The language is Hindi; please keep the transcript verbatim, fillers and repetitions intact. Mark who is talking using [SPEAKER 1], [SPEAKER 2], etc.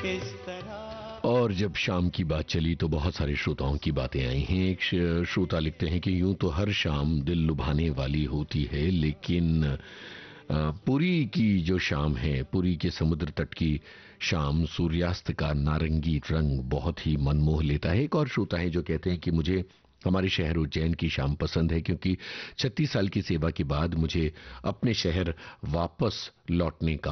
[SPEAKER 1] इस तरह।
[SPEAKER 2] और जब शाम की बात चली तो बहुत सारे श्रोताओं की बातें आई हैं। एक श्रोता लिखते हैं कि यूं तो हर शाम दिल लुभाने वाली होती है, लेकिन पुरी की जो शाम है, पुरी के समुद्र तट की शाम, सूर्यास्त का नारंगी रंग बहुत ही मनमोह लेता है। एक और श्रोता है जो कहते हैं कि मुझे हमारे शहर उज्जैन की शाम पसंद है, क्योंकि छत्तीस साल की सेवा के बाद मुझे अपने शहर वापस लौटने का